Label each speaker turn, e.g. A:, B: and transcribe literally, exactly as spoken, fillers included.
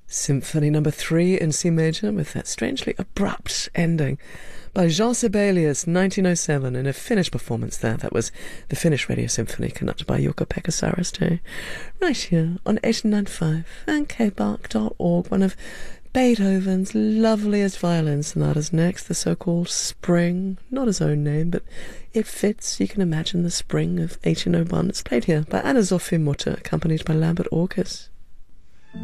A: Symphony number three in C major with that strangely abrupt ending by Jean Sibelius, nineteen oh seven, in a Finnish performance there. That was the Finnish Radio Symphony conducted by Jukka-Pekka Saraste. Right here on eighty nine point five and k bark dot org, one of Beethoven's loveliest violin sonatas next, the so-called Spring. Not his own name, but it fits. You can imagine the spring of eighteen oh one. It's played here by Anna-Sophie Mutter, accompanied by Lambert Orkus.